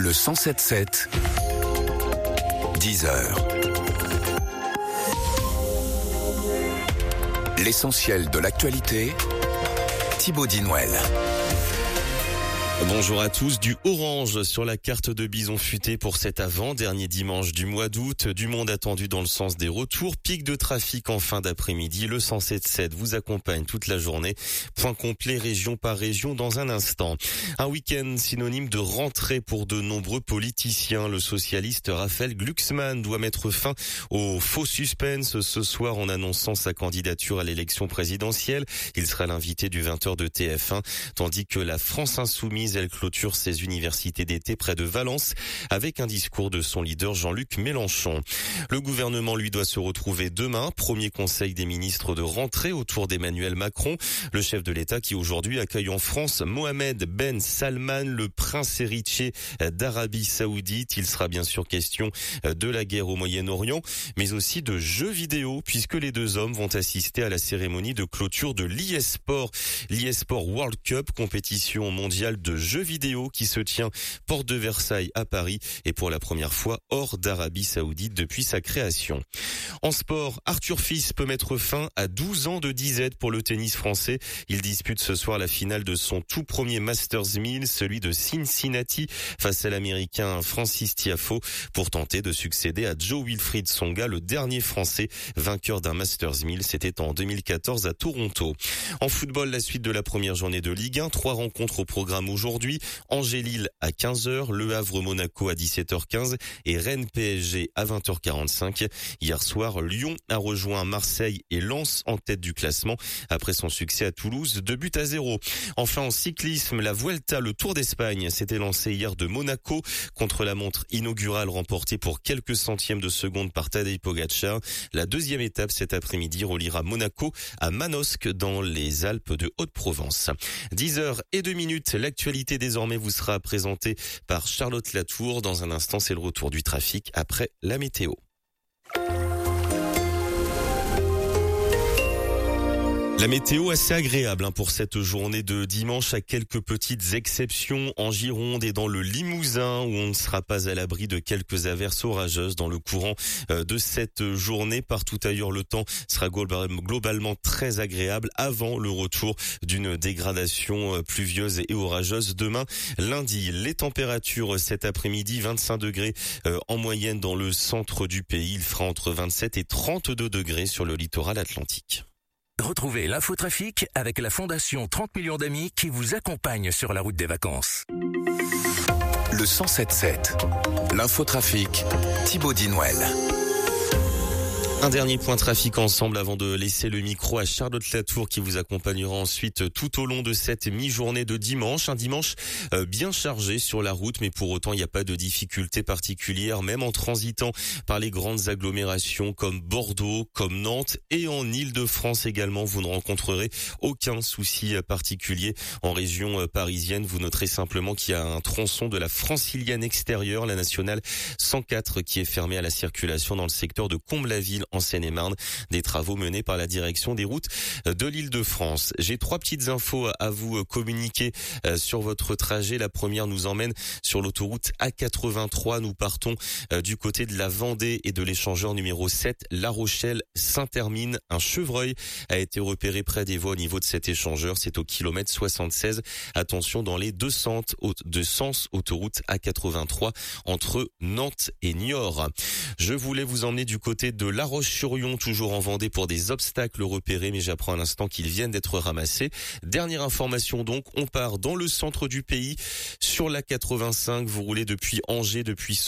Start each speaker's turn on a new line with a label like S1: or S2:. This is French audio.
S1: Le 107.7, 10h. L'essentiel de l'actualité, Thibaut Dinouel.
S2: Bonjour à tous. Du orange sur la carte de Bison Futé pour cet avant-dernier dimanche du mois d'août. Du monde attendu dans le sens des retours. Pic de trafic en fin d'après-midi. Le 107.7 vous accompagne toute la journée. Point complet région par région dans un instant. Un week-end synonyme de rentrée pour de nombreux politiciens. Le socialiste Raphaël Glucksmann doit mettre fin au faux suspense ce soir en annonçant sa candidature à l'élection présidentielle. Il sera l'invité du 20h de TF1, tandis que la France Insoumise, elle clôture ses universités d'été près de Valence avec un discours de son leader Jean-Luc Mélenchon. Le gouvernement, lui, doit se retrouver demain. Premier conseil des ministres de rentrée autour d'Emmanuel Macron, le chef de l'État qui aujourd'hui accueille en France Mohamed Ben Salman, le prince héritier d'Arabie Saoudite. Il sera bien sûr question de la guerre au Moyen-Orient, mais aussi de jeux vidéo, puisque les deux hommes vont assister à la cérémonie de clôture de l'eSport World Cup, compétition mondiale de jeux vidéo qui se tient porte de Versailles à Paris et pour la première fois hors d'Arabie Saoudite depuis sa création. En sport, Arthur Fils peut mettre fin à 12 ans de disette pour le tennis français. Il dispute ce soir la finale de son tout premier Masters 1000, celui de Cincinnati, face à l'Américain Francis Tiafoe, pour tenter de succéder à Joe-Wilfried Tsonga, le dernier Français vainqueur d'un Masters 1000. C'était en 2014 à Toronto. En football, la suite de la première journée de Ligue 1. 3 rencontres au programme aujourd'hui. Angers-Lille à 15h, Le Havre-Monaco à 17h15 et Rennes-PSG à 20h45. Hier soir, Lyon a rejoint Marseille et Lens en tête du classement après son succès à Toulouse, 2-0. Enfin, en cyclisme, la Vuelta, le Tour d'Espagne, s'était lancé hier de Monaco contre la montre inaugurale remportée pour quelques centièmes de seconde par Tadej Pogačar. La deuxième étape cet après-midi reliera Monaco à Manosque dans les Alpes de Haute-Provence. 10h02, l'actualité désormais vous sera présentée par Charlotte Latour. Dans un instant, c'est le retour du trafic après la météo. La météo assez agréable pour cette journée de dimanche, à quelques petites exceptions en Gironde et dans le Limousin où on ne sera pas à l'abri de quelques averses orageuses dans le courant de cette journée. Partout ailleurs, le temps sera globalement très agréable avant le retour d'une dégradation pluvieuse et orageuse demain lundi. Les températures cet après-midi, 25 degrés en moyenne dans le centre du pays. Il fera entre 27 et 32 degrés sur le littoral atlantique.
S3: Retrouvez l'infotrafic avec la Fondation 30 millions d'amis qui vous accompagne sur la route des vacances.
S1: Le 107.7, l'infotrafic, Thibaut Dinouel.
S2: Un dernier point trafic ensemble avant de laisser le micro à Charlotte Latour qui vous accompagnera ensuite tout au long de cette mi-journée de dimanche. Un dimanche bien chargé sur la route, mais pour autant il n'y a pas de difficultés particulières, même en transitant par les grandes agglomérations comme Bordeaux, comme Nantes et en Île-de-France également. Vous ne rencontrerez aucun souci particulier. En région parisienne, vous noterez simplement qu'il y a un tronçon de la Francilienne extérieure, la nationale 104, qui est fermée à la circulation dans le secteur de Comble-la-Ville en Seine-et-Marne, des travaux menés par la direction des routes de l'Île-de-France. J'ai 3 petites infos à vous communiquer sur votre trajet. La première nous emmène sur l'autoroute A83. Nous partons du côté de la Vendée et de l'échangeur numéro 7, La Rochelle-Saint-Hermine. Un chevreuil a été repéré près des voies au niveau de cet échangeur. C'est au kilomètre 76. Attention dans les deux sens autoroute A83 entre Nantes et Niort. Je voulais vous emmener du côté de La Roche-sur-Yon, toujours en Vendée, pour des obstacles repérés, mais j'apprends à l'instant qu'ils viennent d'être ramassés. Dernière information donc, on part dans le centre du pays sur la 85. Vous roulez depuis Angers, depuis